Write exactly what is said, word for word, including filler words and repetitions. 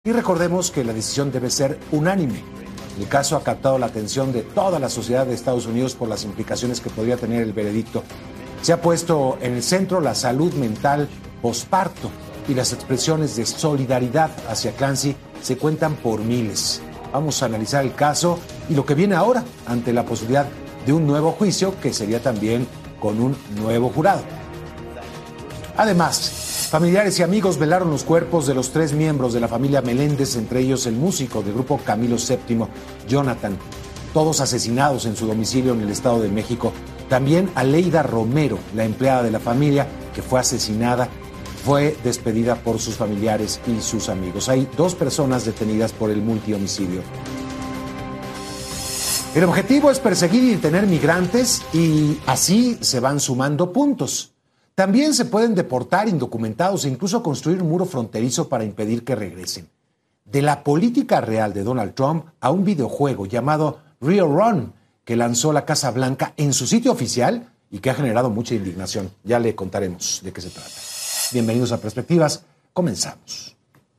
Y recordemos que la decisión debe ser unánime. El caso ha captado la atención de toda la sociedad de Estados Unidos por las implicaciones que podría tener el veredicto. Se ha puesto en el centro la salud mental posparto y las expresiones de solidaridad hacia Clancy se cuentan por miles. Vamos a analizar el caso y lo que viene ahora ante la posibilidad de un nuevo juicio que sería también con un nuevo jurado. Además, familiares y amigos velaron los cuerpos de los tres miembros de la familia Meléndez, entre ellos el músico del grupo Camilo séptimo, Jonathan, todos asesinados en su domicilio en el Estado de México. También Aleida Romero, la empleada de la familia, que fue asesinada, fue despedida por sus familiares y sus amigos. Hay dos personas detenidas por el multihomicidio. El objetivo es perseguir y detener migrantes y así se van sumando puntos. También se pueden deportar indocumentados e incluso construir un muro fronterizo para impedir que regresen. De la política real de Donald Trump a un videojuego llamado Real Run, que lanzó la Casa Blanca en su sitio oficial y que ha generado mucha indignación. Ya le contaremos de qué se trata. Bienvenidos a Perspectivas. Comenzamos.